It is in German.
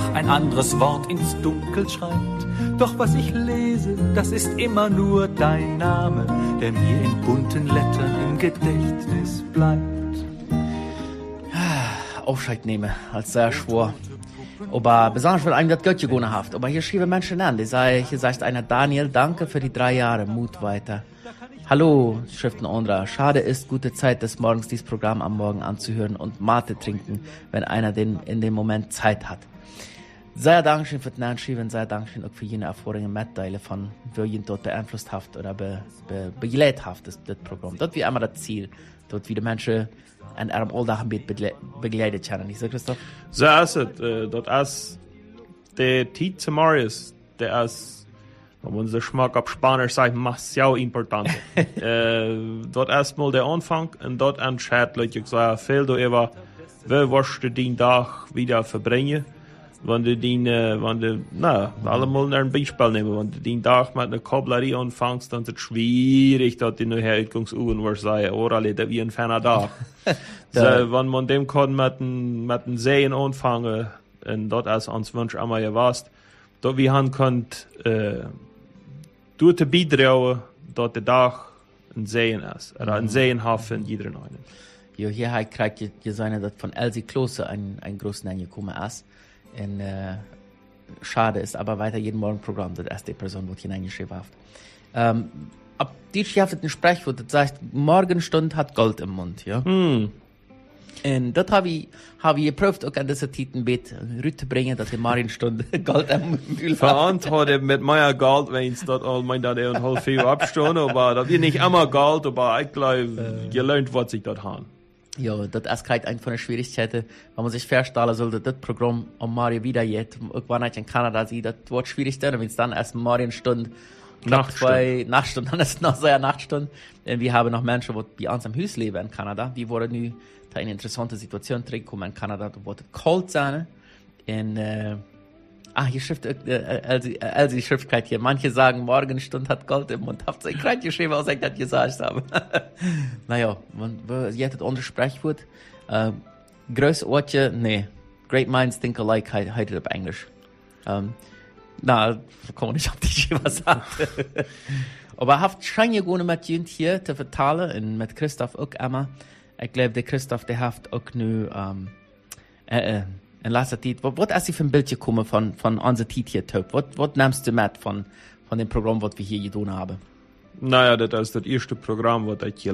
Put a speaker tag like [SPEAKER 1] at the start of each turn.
[SPEAKER 1] ein anderes Wort ins Dunkel schreibt. Doch was ich lese, das ist immer nur dein Name, der mir in bunten Lettern im Gedächtnis bleibt.
[SPEAKER 2] Aufscheid nehmen, als sehr schwor. Aber besonders, weil einem das Gott gewonnen hat. Aber hier schrieben Menschen an, hier sagt einer, Daniel, danke für die 3 Jahre, Mut weiter. Hallo, schrift ein anderer. Schade ist, gute Zeit des Morgens dieses Programm am Morgen anzuhören und Mate trinken, wenn einer in dem Moment Zeit hat. Sehr Dankeschön für den Anschreiben, sehr Dankeschön auch für jene Erfahrungen mitteilen von, wie ihn dort beeinflusst hat oder begleitet hat, das Programm. Dort wie immer das Ziel, dort wie die Menschen an ihrem Alltag ein bisschen begleitet haben. Nicht so, Christoph?
[SPEAKER 3] So ist es. Dort ist der Tiet zu Marius, der ist, wenn man so Schmack auf Spanisch sagt, sehr important. Dort erstmal der Anfang und dort entscheidet, ich sage, viel darüber, wie wirst du den Tag wieder verbringen. Wenn du allemal nach einem Beispiel nehmen, wenn du den Tag mit einer Kablerie anfängst, dann ist es schwierig, dass die nachher Ausgangsuhren wirst sagen, alle, das wie ein ferner Tag. So, wenn man dem kann mit den Seen anfangen, und dort ist uns Wunsch einmal gewasst, dass wir haben könnt, durch die beitragen, dass der Tag ein Seen ist, oder ein Seenhafen jeder einen.
[SPEAKER 2] Jo, hier kriegt ihr seine, dass von Elsie Klose ein großes Name gekommen ist. Und schade ist aber weiter jeden Morgen Programm, das erste Person, die hineingeschrieben hat. Ab die schafft ein Sprichwort, das sagt, Morgenstund hat Gold im Mund, ja. Und das habe ich geprüft, auch an dieser Titelbett Rüte bringen, dass die Morgenstunde Gold im Mund
[SPEAKER 3] verantwortet mit meiner Gold, wenn es dort all mein da und halb viel abstehen, aber da wird nicht immer Gold, aber ich glaube, gelernt, was ich dort haben.
[SPEAKER 2] Ja, das ist gerade eine von den Schwierigkeiten, wenn man sich vorstellen sollte, das Programm am Morgen wieder geht. Irgendwann in Kanada sieht, das wird schwierig sein, wenn es dann erst Morgenstunde, Nachtstunde, dann ist es noch sehr Nachtstunde. Und wir haben noch Menschen, die bei uns am Haus leben in Kanada, die wurden nu in eine interessante Situation drinkommen in Kanada, da wird es kalt sein. Und, hier schrift Elsie schrift gerade hier. Manche sagen, Morgenstund hat Gold im Mund. Habt ihr gerade geschrieben, was ich das gesagt habe? Naja, sie hat das andere Sprichwort. Größe Ortje, nee. Great minds think alike, heißt es auf Englisch. Kann man nicht auf die was sagen. Aber habt schon gewonnen mit Jünd hier zu vertalen und mit Christoph auch immer. Ich glaube, der Christoph, der hat auch nur, in letzter Zeit, was ist für ein Bild gekommen von unserer Zeit hier, Töp? Was nimmst du mit von dem Programm, was wir hier getan haben?
[SPEAKER 3] Naja, das ist das erste Programm, was ich hier